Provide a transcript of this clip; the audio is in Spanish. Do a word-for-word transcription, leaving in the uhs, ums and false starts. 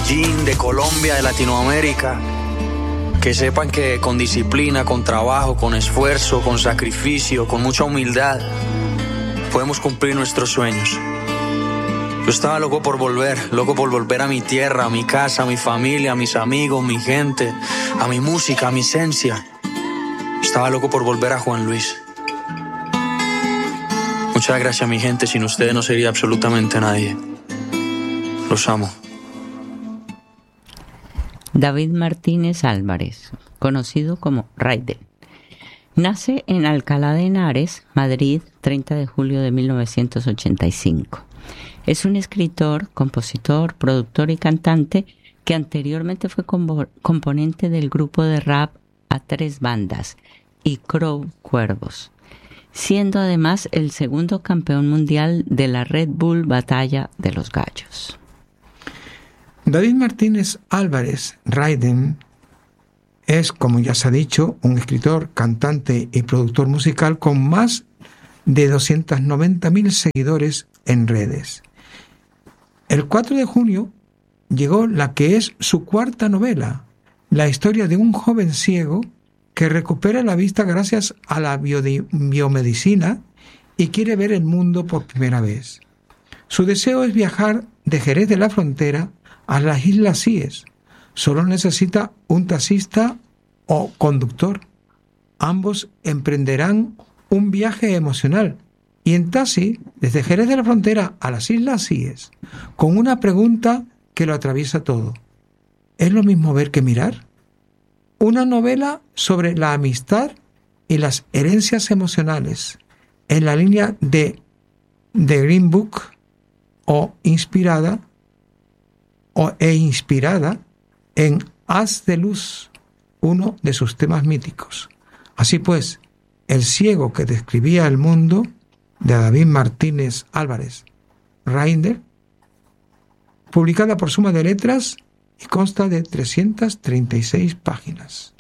Medellín, de Colombia, de Latinoamérica, que sepan que con disciplina, con trabajo, con esfuerzo, con sacrificio, con mucha humildad, podemos cumplir nuestros sueños. Yo estaba loco por volver, loco por volver a mi tierra, a mi casa, a mi familia, a mis amigos, mi gente, a mi música, a mi esencia. Estaba loco por volver a Juan Luis. Muchas gracias, mi gente. Sin ustedes no sería absolutamente nadie. Los amo. David Martínez Álvarez, conocido como Raiden, nace en Alcalá de Henares, Madrid, treinta de julio de mil novecientos ochenta y cinco. Es un escritor, compositor, productor y cantante que anteriormente fue compo- componente del grupo de rap A Tres Bandas y Crow Cuervos, siendo además el segundo campeón mundial de la Red Bull Batalla de los Gallos. David Martínez Álvarez, Raiden, es, como ya se ha dicho, un escritor, cantante y productor musical con más de doscientos noventa mil seguidores en redes. El cuatro de junio llegó la que es su cuarta novela, la historia de un joven ciego que recupera la vista gracias a la biodi- biomedicina y quiere ver el mundo por primera vez. Su deseo es viajar de Jerez de la Frontera a las Islas Cíes. Solo necesita un taxista o conductor. Ambos emprenderán un viaje emocional y en taxi desde Jerez de la Frontera a las Islas Cíes, con una pregunta que lo atraviesa todo. ¿Es lo mismo ver que mirar? Una novela sobre la amistad y las herencias emocionales, en la línea de The Green Book o inspirada o e inspirada en Haz de Luz, uno de sus temas míticos. Así pues, El ciego que describía el mundo, de David Martínez Álvarez, Raiden, publicada por Suma de Letras y consta de trescientas treinta y seis páginas.